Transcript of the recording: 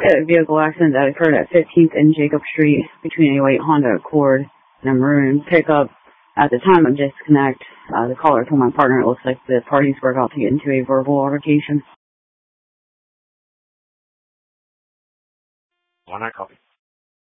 A vehicle accident that occurred at 15th and Jacob Street between a white Honda Accord and a maroon pickup. At the time of disconnect, the caller told my partner it looks like the parties were about to get into a verbal altercation. 1-9 copy.